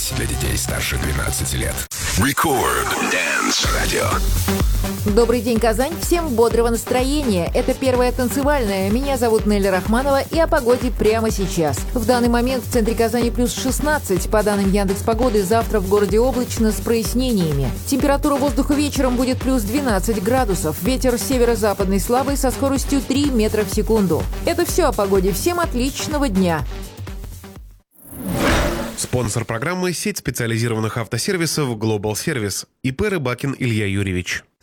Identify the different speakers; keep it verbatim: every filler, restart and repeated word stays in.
Speaker 1: для детей старше двенадцати лет. Record Dance Radio.
Speaker 2: Добрый день, Казань. Всем бодрого настроения. Это первая танцевальная. Меня зовут Нелли Рахманова, и о погоде прямо сейчас. В данный момент в центре Казани плюс шестнадцать. По данным Яндекс.Погоды, завтра в городе облачно с прояснениями. Температура воздуха вечером будет плюс двенадцать градусов. Ветер северо-западный слабый со скоростью три метра в секунду. Это все о погоде. Всем отличного дня.
Speaker 3: Спонсор программы – сеть специализированных автосервисов Global Service. ИП Рыбакин Илья Юрьевич.